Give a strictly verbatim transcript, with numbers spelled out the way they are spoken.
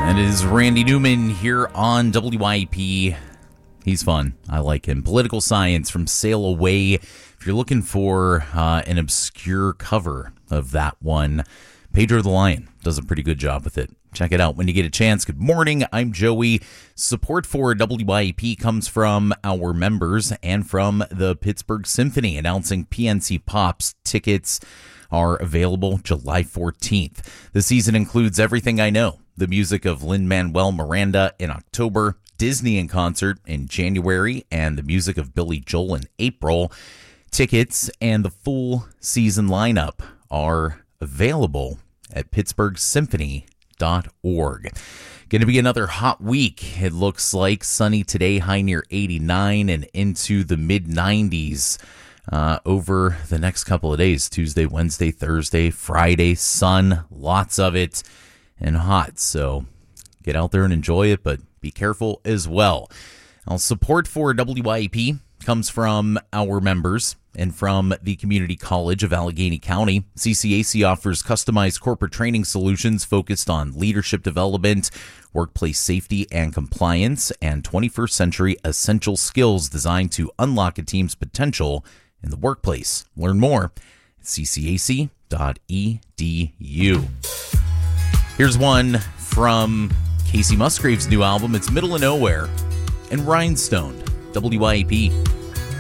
And it is Randy Newman here on W I P. He's fun. I like him. Political Science from Sail Away. If you're looking for uh, an obscure cover of that one, Pedro the Lion does a pretty good job with it. Check it out when you get a chance. Good morning. I'm Joey. Support for W I P comes from our members and from the Pittsburgh Symphony, announcing P N C Pop's tickets are available July fourteenth. The season includes Everything I Know, the music of Lin-Manuel Miranda in October, Disney in concert in January, and the music of Billy Joel in April. Tickets and the full season lineup are available at pittsburgh symphony dot org. Going to be another hot week. It looks like sunny today, high near eighty-nine and into the mid nineties uh, over the next couple of days. Tuesday, Wednesday, Thursday, Friday, sun, lots of it and hot. So get out there and enjoy it, but be careful as well. Now, support for W I P comes from our members and from the Community College of Allegheny County. C C A C offers customized corporate training solutions focused on leadership development, workplace safety and compliance, and twenty-first century essential skills designed to unlock a team's potential in the workplace. Learn more at c c a c dot e d u. Here's one from Casey Musgrave's new album. It's Middle of Nowhere and Rhinestone. W I P.